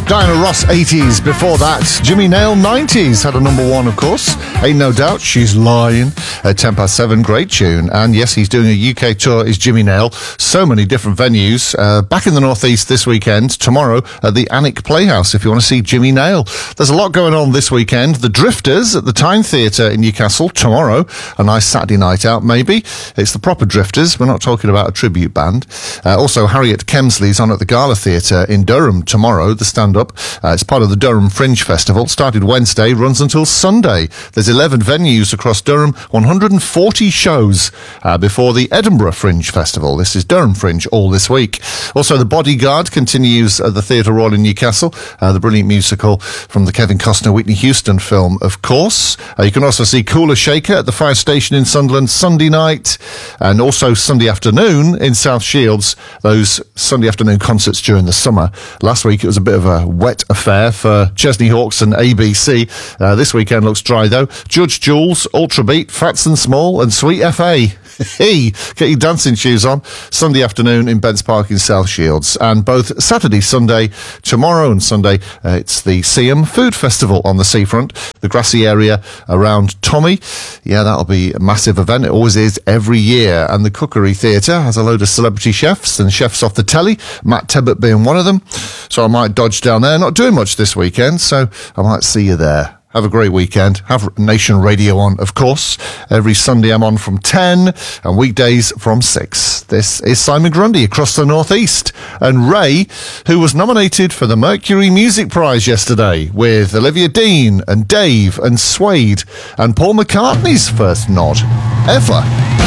Diana Ross 80s. Before that, Jimmy Nail 90s had a number one, of course. Ain't No Doubt, She's Lying at 7:10. Great tune. And yes, he's doing a UK tour, is Jimmy Nail. So many different venues. Back in the Northeast this weekend, tomorrow at the Annick Playhouse if you want to see Jimmy Nail. There's a lot going on this weekend. The Drifters at the Tyne Theatre in Newcastle tomorrow. A nice Saturday night out, maybe. It's the proper Drifters. We're not talking about a tribute band. Also, Harriet Kemsley's on at the Gala Theatre in Durham tomorrow, the stand-up. It's part of the Durham Fringe Festival. Started Wednesday, runs until Sunday. There's 11 venues across Durham, 140 shows before the Edinburgh Fringe Festival. This is Durham Fringe all this week. Also, The Bodyguard continues at the Theatre Royal in Newcastle, the brilliant musical from the Kevin Costner, Whitney Houston film, of course. You can also see Cooler Shaker at the Fire Station in Sunderland Sunday night, and also Sunday afternoon in South Shields, those Sunday afternoon concerts during the summer. Last week it was a bit of a wet affair for Chesney Hawkes and ABC. This weekend looks dry though. Judge Jules, Ultra Beat, Fats and Small and Sweet FA. Hey, get your dancing shoes on. Sunday afternoon in Bents Park in South Shields. And both Saturday, Sunday, tomorrow and Sunday, it's the Seaham Food Festival on the seafront, the grassy area around Tommy. Yeah, that'll be a massive event. It always is every year. And the Cookery Theatre has a load of celebrity chefs and chefs off the telly, Matt Tebbett being one of them. So I might dodge down there. Not doing much this weekend, so I might see you there. Have a great weekend. Have Nation Radio on, of course. Every Sunday I'm on from 10 and weekdays from 6. This is Simon Grundy across the Northeast. And Ray, who was nominated for the Mercury Music Prize yesterday with Olivia Dean and Dave and Suede and Paul McCartney's first nod ever.